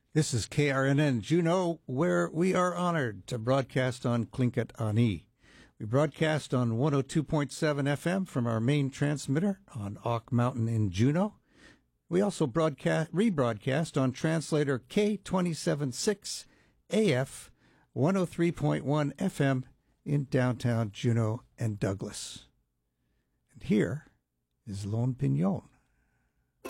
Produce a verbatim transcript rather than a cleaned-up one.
This is K R N N Juneau, where we are honored to broadcast on Tlingit Ani. We broadcast on one oh two point seven F M from our main transmitter on Auk Mountain in Juneau. We also broadcast, rebroadcast on translator K two seven six A F one oh three point one F M in downtown Juneau and Douglas. And here is Lone Pignon.